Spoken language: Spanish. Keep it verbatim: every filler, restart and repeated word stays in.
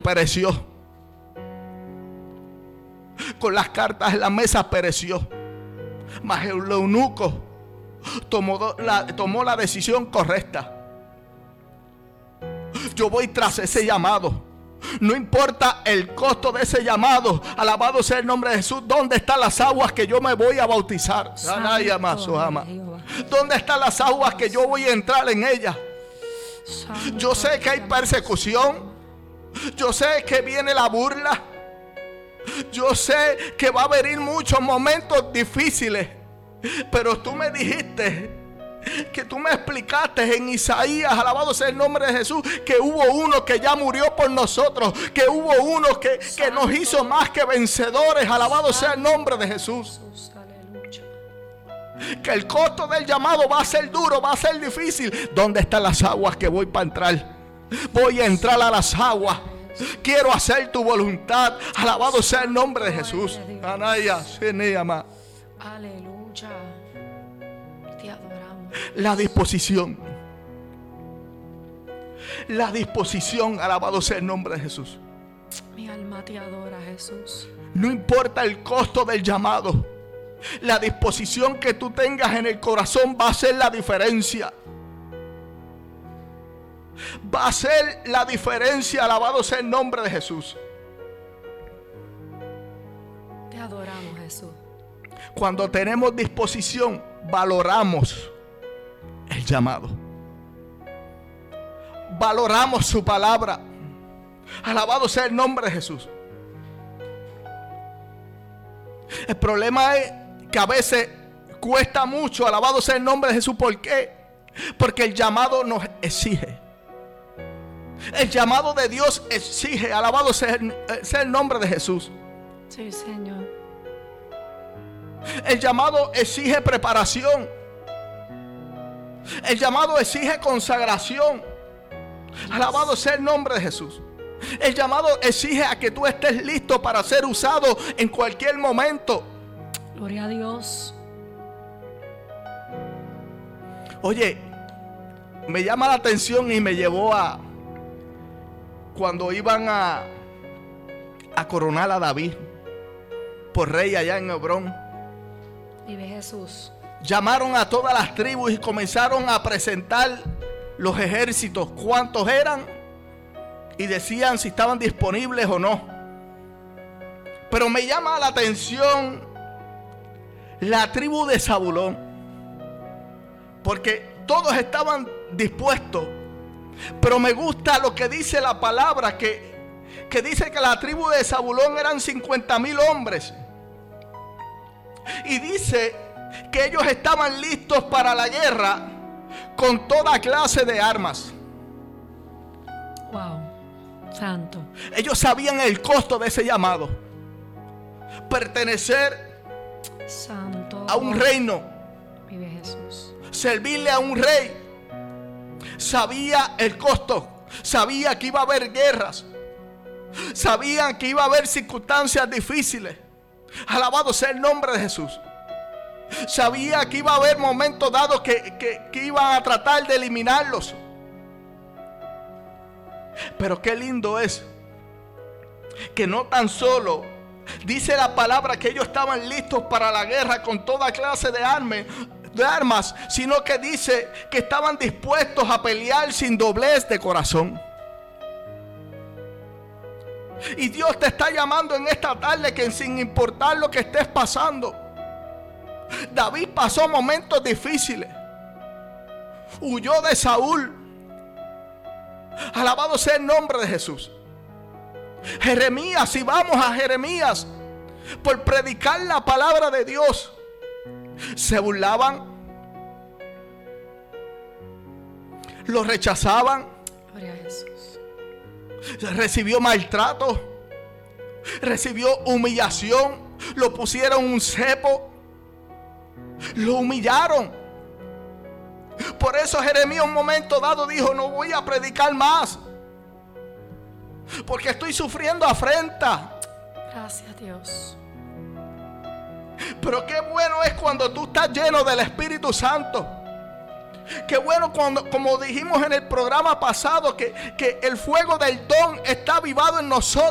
pereció. Con las cartas en la mesa pereció. Mas el eunuco tomó la, tomó la decisión correcta. Yo voy tras ese llamado. No importa el costo de ese llamado. Alabado sea el nombre de Jesús. ¿Dónde están las aguas que yo me voy a bautizar? ¿Dónde están las aguas que yo voy a entrar en ellas? Yo sé que hay persecución. Yo sé que viene la burla. Yo sé que va a venir muchos momentos difíciles. Pero tú me dijiste, que tú me explicaste en Isaías, alabado sea el nombre de Jesús, que hubo uno que ya murió por nosotros, que hubo uno que, que nos hizo más que vencedores, alabado sea el nombre de Jesús. Que el costo del llamado va a ser duro, va a ser difícil. ¿Dónde están las aguas que voy para entrar? Voy a entrar a las aguas. Quiero hacer tu voluntad. Alabado sea el nombre de Jesús. Anaya, Seneama. Aleluya. Te adoramos. La disposición. La disposición. Alabado sea el nombre de Jesús. Mi alma te adora, Jesús. No importa el costo del llamado. La disposición que tú tengas en el corazón va a ser la diferencia. Va a ser la diferencia. Alabado sea el nombre de Jesús. Te adoramos, Jesús. Cuando tenemos disposición, valoramos el llamado. Valoramos su palabra. Alabado sea el nombre de Jesús. El problema es que a veces cuesta mucho. Alabado sea el nombre de Jesús. ¿Por qué? Porque el llamado nos exige. El llamado de Dios exige. Alabado sea el, sea el nombre de Jesús. Sí, Señor. El llamado exige preparación. El llamado exige consagración. Alabado sea el nombre de Jesús. El llamado exige a que tú estés listo para ser usado en cualquier momento. Gloria a Dios. Oye, me llama la atención y me llevó a cuando iban a a coronar a David por rey allá en Hebrón. Vive Jesús. Llamaron a todas las tribus y comenzaron a presentar los ejércitos, cuántos eran, y decían si estaban disponibles o no. Pero me llama la atención la tribu de Zabulón, porque todos estaban dispuestos. Pero me gusta lo que dice la palabra, que, que dice que la tribu de Zabulón eran cincuenta mil hombres. Y dice que ellos estaban listos para la guerra con toda clase de armas. Wow, santo. Ellos sabían el costo de ese llamado. Pertenecer Santo. a un reino. Vive Jesús. Servirle a un rey. Sabía el costo. Sabía que iba a haber guerras. Sabían que iba a haber circunstancias difíciles. Alabado sea el nombre de Jesús. Sabía que iba a haber momentos dados que, que, que iban a tratar de eliminarlos. Pero qué lindo es que no tan solo dice la palabra que ellos estaban listos para la guerra con toda clase de armas, de armas, sino que dice que estaban dispuestos a pelear sin doblez de corazón. Y Dios te está llamando en esta tarde, que sin importar lo que estés pasando. David pasó momentos difíciles. Huyó de Saúl. Alabado sea el nombre de Jesús. Jeremías, si vamos a Jeremías, por predicar la palabra de Dios, se burlaban, lo rechazaban. Gloria a Jesús. Recibió maltrato, recibió humillación, lo pusieron un cepo, lo humillaron. Por eso Jeremías en un momento dado dijo: no voy a predicar más, porque estoy sufriendo afrenta. Gracias, Dios. Pero qué bueno es cuando tú estás lleno del Espíritu Santo, Qué bueno cuando, como dijimos en el programa pasado, que, que el fuego del don está avivado en nosotros.